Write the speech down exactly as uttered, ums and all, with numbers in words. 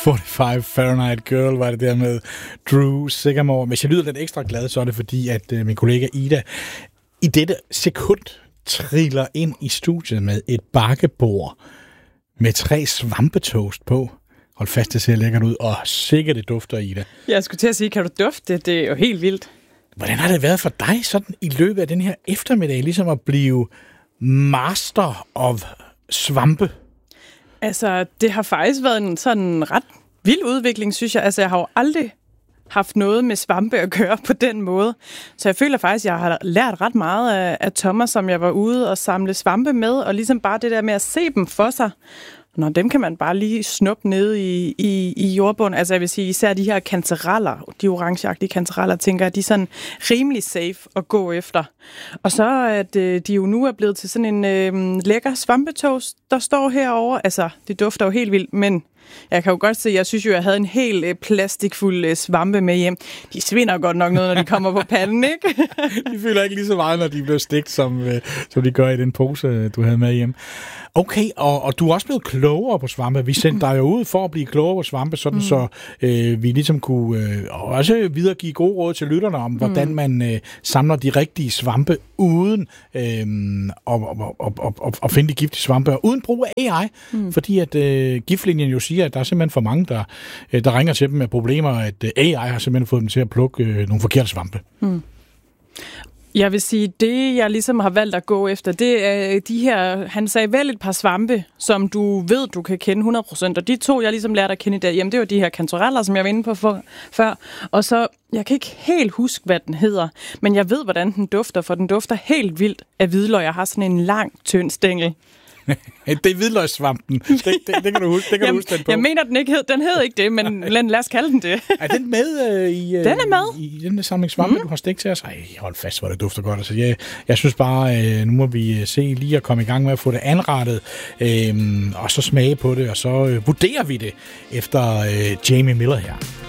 fireogfyrre Fahrenheit Girl var det der med Drew Sigamore. Hvis jeg lyder lidt ekstra glad, så er det fordi, at øh, min kollega Ida i dette sekund triller ind i studiet med et bakkebord med tre svampetoast på. Hold fast, det ser lækkert ud, og sikkert det dufter, Ida. Jeg skulle til at sige, kan du dufte? Det er jo helt vildt. Hvordan har det været for dig sådan i løbet af den her eftermiddag, ligesom at blive master of svampe? Altså, det har faktisk været en sådan ret vild udvikling, synes jeg. Altså, jeg har jo aldrig haft noget med svampe at gøre på den måde. Så jeg føler faktisk, at jeg har lært ret meget af, af Thomas, som jeg var ude og samle svampe med, og ligesom bare det der med at se dem for sig. Nå, dem kan man bare lige snuppe ned i, i, i jordbunden. Altså jeg vil sige, især de her kantereller, de orangeagtige kantereller, tænker jeg, de er sådan rimelig safe at gå efter. Og så at øh, de jo nu er blevet til sådan en øh, lækker svampetoast, der står herovre. Altså, det dufter jo helt vildt, men jeg kan jo godt se, jeg synes jo, jeg havde en hel øh, plastikfuld øh, svampe med hjem. De svinder godt nok noget, når de kommer på panden, ikke? De føler ikke lige så meget, når de bliver stegt, som, øh, som de gør i den pose, du havde med hjem. Okay, og, og du er også blevet klogere på svampe. Vi sendte dig jo ud for at blive klogere på svampe, sådan mm. så øh, vi ligesom kunne øh, også videregive gode råd til lytterne om, hvordan mm. man øh, samler de rigtige svampe uden øh, at, at, at, at, at finde de giftige svampe, og uden brug af A I, mm. fordi at øh, giftlinjen jo siger, at der er simpelthen for mange, der, øh, der ringer til dem med problemer, at øh, A I har simpelthen fået dem til at plukke øh, nogle forkerte svampe. Mm. Jeg vil sige, det jeg ligesom har valgt at gå efter, det er de her, han sagde vel et par svampe, som du ved, du kan kende hundrede procent, og de to, jeg ligesom lærte at kende i dag, jamen det var de her kantareller, som jeg var inde på for, før, og så, jeg kan ikke helt huske, hvad den hedder, men jeg ved, hvordan den dufter, for den dufter helt vildt af hvidløg. Jeg har sådan en lang, tynd stængel. Det er hvidløgssvampen. Det, det, det kan du huske, det kan Jamen, du huske den på. Jeg mener, den ikke hed, den hed ikke det, men lad os kalde den det. Er den med øh, i, øh, den er med. i, i den der samling svampe, mm. du har stegt til os? Ej, hold fast, hvor det dufter godt. Altså, jeg, jeg synes bare, øh, nu må vi se lige at komme i gang med at få det anrettet, øh, og så smage på det, og så øh, vurderer vi det efter øh, Jamie Miller her.